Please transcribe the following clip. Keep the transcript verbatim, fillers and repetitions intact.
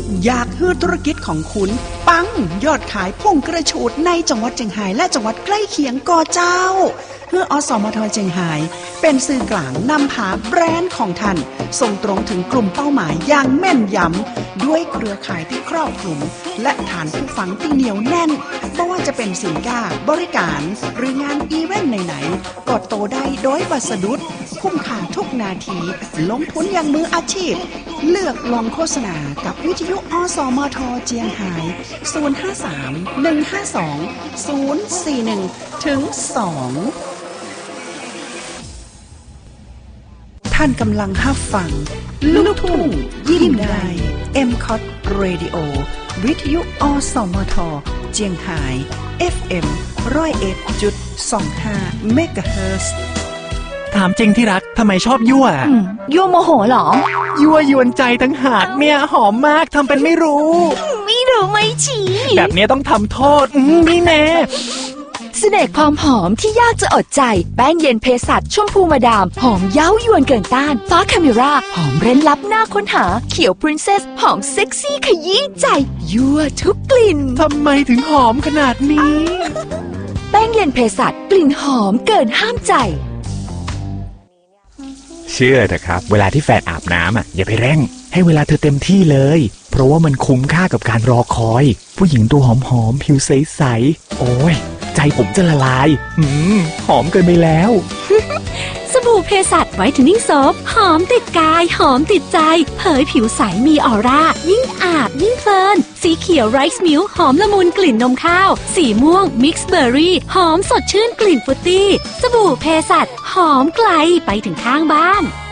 อยากให้ธุรกิจของคุณปังยอดขายพุ่งกระฉูดในจังหวัดเชียงรายและจังหวัดใกล้เคียงก่อเจ้าเพื่ออสมทเชียงรายเป็นสื่อกลางนำพาแบรนด์ของท่านส่งตรงถึงกลุ่มเป้าหมายอย่างแม่นยำด้วยเครือข่ายที่ครอบคลุมและฐานผู้ฟังที่เหนียวแน่นไม่ว่าจะเป็นสินค้าบริการหรืองานอีเวนต์ไหนๆก็โตได้โดยบัสดุดคุ้มค่าทุกนาทีลงทุนอย่างมืออาชีพเลือกลงโฆษณากับวิทยุอสมทเจียงไฮ้ศูนย์ ห้า สาม หนึ่ง ห้า สอง ศูนย์ สี่ หนึ่ง ถึง สองท่านกำลังรับฟังลูกทุ่งยิ้มได้ เอ็ม ซี โอ ที Radio วิทยุอสมทเจียงไฮ้ เอฟ เอ็ม หนึ่งศูนย์เอ็ดจุดสองห้า เมกะเฮิรตซ์ถามจริงที่รักทำไมชอบยั่วยั่วโมโหเหรอยั่วยวนใจทั้งหากเนี่ยหอมมากทำเป็นไม่รู้ไม่รู้ไม่ชี้แบบนี้ต้องทำโทษนี่แน่เสน่ห์ความหอมที่ยากจะอดใจแป้งเย็นเภสัชชมพูมาดามหอมเย้ายวนเกินต้านฟ้าคาเมราหอมเร้นลับหน้าค้นหาเขียวพรินเซสหอมเซ็กซี่ขยี้ใจยั่วทุกกลิ่นทำไมถึงหอมขนาดนี้แป้งเย็นเภสัชกลิ่นหอมเกินห้ามใจเชื่อเถอะครับเวลาที่แฟนอาบน้ำอ่ะอย่าไปเร่งให้เวลาเธอเต็มที่เลยเพราะว่ามันคุ้มค่ากับการรอคอยผู้หญิงตัวหอมๆผิวใสๆโอ้ยใจผมจะละลายอืมหอมเกินไปแล้วสบู่เภสัชไวท์เทนนิ่งโซฟหอมติดกายหอมติดใจเผยผิวใสมีออร่ายิ่งอาบยิ่งเพลินสีเขียวไรซ์มิลค์หอมละมุนกลิ่นนมข้าวสีม่วงมิกซ์เบอร์รี่หอมสดชื่นกลิ่นฟรุตตี้สบู่เภสัชหอมไกลไปถึงข้างบ้าน